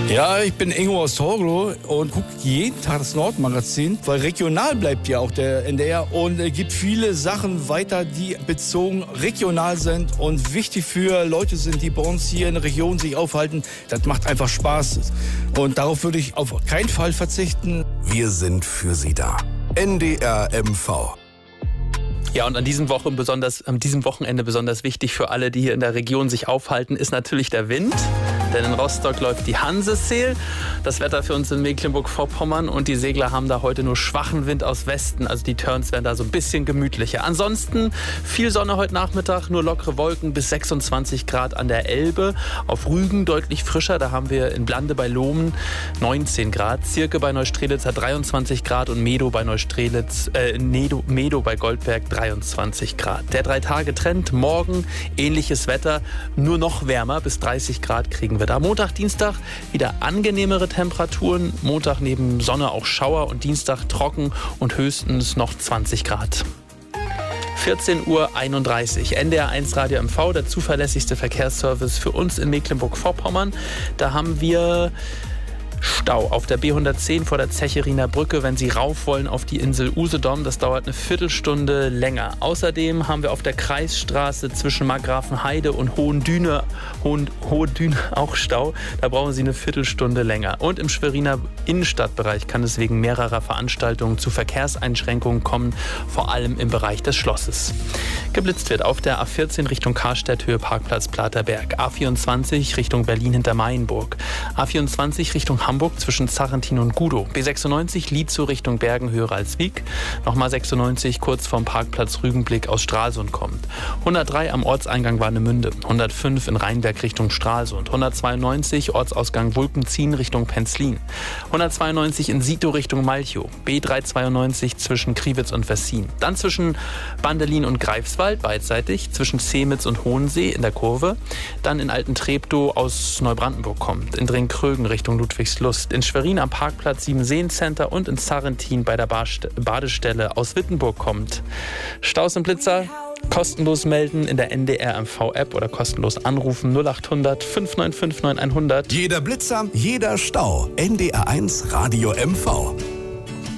Ja, ich bin Ingo aus Torgelow und gucke jeden Tag das Nordmagazin, weil regional bleibt ja auch der NDR und gibt viele Sachen weiter, die bezogen regional sind und wichtig für Leute sind, die bei uns hier in der Region sich aufhalten. Das macht einfach Spaß und darauf würde ich auf keinen Fall verzichten. Wir sind für Sie da. NDR MV. Ja, und an diesem Wochenende besonders wichtig für alle, die hier in der Region sich aufhalten, ist natürlich der Wind. Denn in Rostock läuft die Hanse-Sail. Das Wetter für uns in Mecklenburg-Vorpommern und die Segler haben da heute nur schwachen Wind aus Westen. Also die Turns werden da so ein bisschen gemütlicher. Ansonsten viel Sonne heute Nachmittag, nur lockere Wolken bis 26 Grad an der Elbe. Auf Rügen deutlich frischer, da haben wir in Blande bei Lohmen 19 Grad. Zirke bei Neustrelitz hat 23 Grad und Medow bei Medow bei Goldberg 23 Grad. Der 3-Tage-Trend, morgen ähnliches Wetter, nur noch wärmer, bis 30 Grad kriegen wir da. Montag, Dienstag wieder angenehmere Temperaturen. Montag neben Sonne auch Schauer und Dienstag trocken und höchstens noch 20 Grad. 14:31 Uhr, NDR 1 Radio MV, der zuverlässigste Verkehrsservice für uns in Mecklenburg-Vorpommern. Da haben wir Stau auf der B110 vor der Zechiriner Brücke, wenn Sie rauf wollen auf die Insel Usedom. Das dauert eine Viertelstunde länger. Außerdem haben wir auf der Kreisstraße zwischen Markgrafenheide und Hohe Düne auch Stau. Da brauchen Sie eine Viertelstunde länger. Und im Schweriner Innenstadtbereich kann es wegen mehrerer Veranstaltungen zu Verkehrseinschränkungen kommen, vor allem im Bereich des Schlosses. Geblitzt wird auf der A14 Richtung Karstädt, Höhe Parkplatz Platerberg. A24 Richtung Berlin hinter Mayenburg. A24 Richtung Hamburg zwischen Zarrentin und Gudow. B96 Lietzow Richtung Bergen, Höhe Ralswiek. Nochmal 96 kurz vorm Parkplatz Rügenblick aus Stralsund kommt. 103 am Ortseingang Warnemünde. 105 in Rheinberg Richtung Stralsund. 192 Ortsausgang Wulpenzien Richtung Penzlin. 192 in Sito Richtung Malchow. B392 zwischen Kriwitz und Wessin. Dann zwischen Bandelin und Greifswald beidseitig. Zwischen Zemitz und Hohensee in der Kurve. Dann in Altentreptow aus Neubrandenburg kommt. In Dringkrögen Richtung Ludwigslust. In Schwerin am Parkplatz Siebenseen-Center und in Zarrentin bei der Badestelle aus Wittenburg kommt. Staus und Blitzer kostenlos melden in der NDR MV-App oder kostenlos anrufen 0800 595 9100. Jeder Blitzer, jeder Stau. NDR 1 Radio MV.